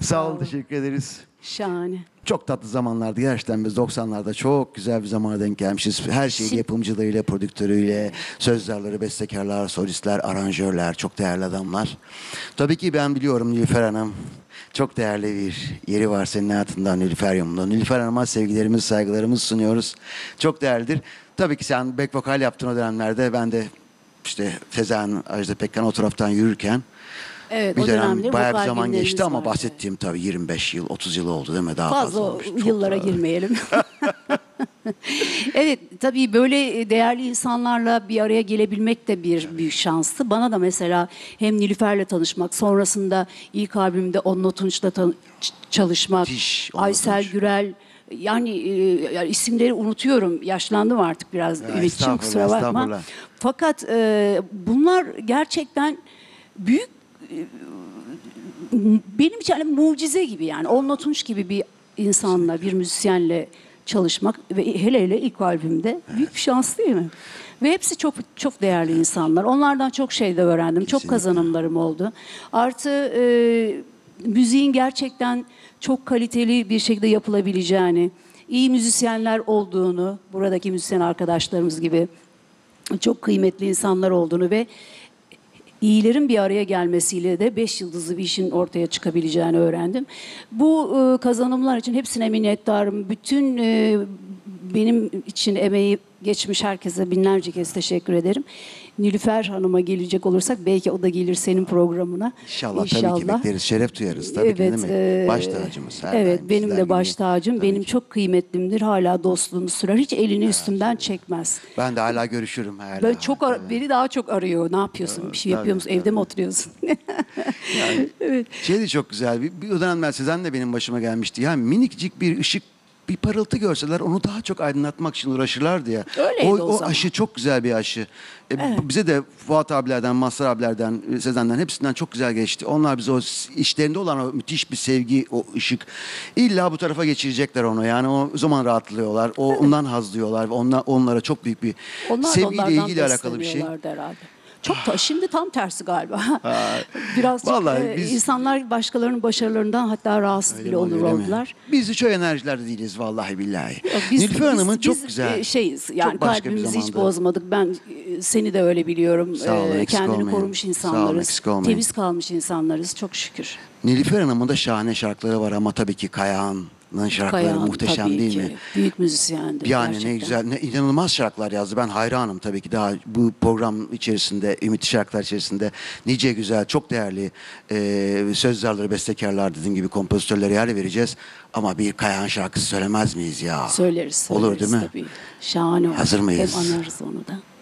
Sağ olun, teşekkür ederiz. Şahane. Çok tatlı zamanlardı gerçekten, biz 90'larda çok güzel bir zamana denk gelmişiz. Her şeyi yapımcılarıyla, prodüktörüyle, söz yazarları, bestekarlar, solistler, aranjörler, çok değerli adamlar. Tabii ki ben biliyorum Nilüfer Hanım, çok değerli bir yeri var senin hayatında Nilüfer Yumru'nda. Nilüfer Hanım'a sevgilerimizi, saygılarımızı sunuyoruz. Çok değerlidir. Tabii ki sen back vokal yaptın o dönemlerde, ben de işte Sezen, Ajda Pekkan o taraftan yürürken Evet, bir o dönem dönemde bayağı bir vokal zaman günlerimiz geçti ama vardı. bahsettiğim tabii 25 yıl, 30 yıl oldu değil mi? Daha Fazla olmuş. Çok yıllara daha- girmeyelim. Evet, tabii böyle değerli insanlarla bir araya gelebilmek de bir büyük şanstı. Bana da mesela hem Nilüfer'le tanışmak, sonrasında ilk albümde Onno Tunç'la çalışmak, Müthiş, Onno Aysel Tunç. Gürel, yani isimleri unutuyorum. Yaşlandım artık biraz Ya, Ümit'ciğim, kusura estağfurullah, bakma. estağfurullah. Fakat bunlar gerçekten büyük, benim için hani mucize gibi, yani Onno Tunç gibi bir insanla, bir müzisyenle çalışmak ve hele hele ilk albümde büyük bir şans değil mi? Ve hepsi çok çok değerli insanlar. Onlardan çok şey de öğrendim. Çok Kesinlikle. kazanımlarım oldu. Artı müziğin gerçekten çok kaliteli bir şekilde yapılabileceğini, iyi müzisyenler olduğunu, buradaki müzisyen arkadaşlarımız gibi çok kıymetli insanlar olduğunu ve iyilerin bir araya gelmesiyle de 5 yıldızlı bir işin ortaya çıkabileceğini öğrendim. Bu kazanımlar için hepsine minnettarım. Bütün benim için emeği geçmiş herkese binlerce kez teşekkür ederim. Nilüfer Hanım'a gelecek olursak, belki o da gelir senin programına. İnşallah, tabii ki bekleriz, şeref duyarız. Tabii ki, Evet, değil mi? Baş tacımız. Her evet, daim benim sizler de gibi. baş tacım. Tabii Benim ki. çok kıymetlimdir. Hala dostluğumuz sürer. Hiç elini üstümden çekmez. Ben de hala görüşürüm. Hala. Böyle çok beni daha çok arıyor. Ne yapıyorsun? Bir şey yapıyor musun? Evde mi oturuyorsun? Yani, Evet. şey de çok güzel. Bir o dönemler Sezen de benim başıma gelmişti. Yani minikcik bir ışık, bir parıltı görseler onu daha çok aydınlatmak için uğraşırlardı ya. Öyleydi o O zaman. aşı çok güzel bir aşı. Bize de Fuat abilerden, Mazhar abilerden, Sezen'den hepsinden çok güzel geçti. Onlar bize o işlerinde olan o müthiş bir sevgi, o ışık. İlla bu tarafa geçirecekler onu. Yani o zaman rahatlıyorlar. Ondan haz duyuyorlar. Ve onlara çok büyük bir Onlar da sevgiyle onlardan ilgili alakalı bir şey. besleniyorlardı herhalde. Çok da, şimdi tam tersi galiba. Birazcık Vallahi biz- insanlar başkalarının başarılarından hatta rahatsız bile olur Öyle mi? oldular. Biz hiç o enerjilerde değiliz vallahi billahi. Biz, Nilüfer Hanım'ın biz, çok biz, güzel. şeyiz yani, çok başka bir kalbimizi hiç zamandı. bozmadık. Ben seni de öyle biliyorum. Sağ olun, eksik Kendini olmayın. korumuş Sağ olun, insanlarız. eksik olmayın. Temiz kalmış insanlarız çok şükür. Nilüfer Hanım'ın da şahane şarkıları var ama tabii ki Kayahan'ın şarkıları Kayahan muhteşem tabii değil ki. mi? Büyük müzisyendi Yani gerçekten. ne güzel, ne inanılmaz şarkılar yazdı. Ben hayranım tabii ki, daha bu program içerisinde, Ümit şarkılar içerisinde nice güzel, çok değerli söz yazarları, bestekarlar, dediğim gibi kompozitörlere yer vereceğiz. Ama bir Kayahan şarkısı söylemez miyiz ya? Söyleriz, Olur değil mi? tabii. Şahane olur. Hazır mıyız? Hem anarız onu da.